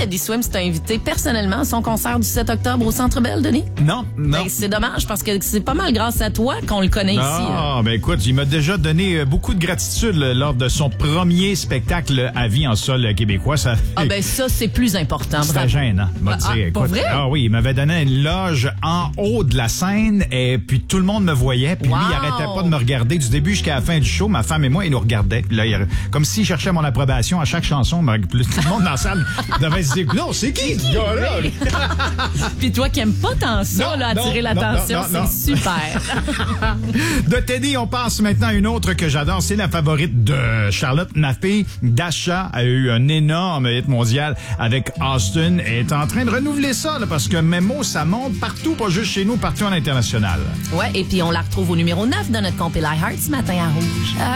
Teddy Swims t'a invité personnellement à son concert du 7 octobre au Centre Bell, Denis? Non. Ben, c'est dommage parce que c'est pas mal grâce à toi qu'on le connaît ici. Ah, ben écoute, il m'a déjà donné beaucoup de gratitude lors de son premier spectacle à vie en sol québécois. Ça C'est plus important. C'était gênant. Pas vrai? Ah oui, il m'avait donné une loge en haut de la scène et puis tout le monde me voyait. Puis lui, il arrêtait pas de me regarder du début jusqu'à la fin du show. Ma femme et moi, il nous regardait. Puis là, comme s'il cherchait mon approbation à chaque chanson. Tout le monde dans la salle devait se dire, non, c'est qui ce gars-là? Puis toi qui aimes pas tant ça, attirer l'attention, c'est super. De Teddy, on passe maintenant à une autre que j'adore. C'est la favorite de Charlotte. Ma fille, Dasha, a eu un énorme hit mondial avec Austin et est en train de renouveler ça parce que Memo, ça monte partout, pas juste chez nous, partout à l'international. Ouais, et puis on la retrouve au numéro 9 de notre compil iHeart ce matin à Rouge.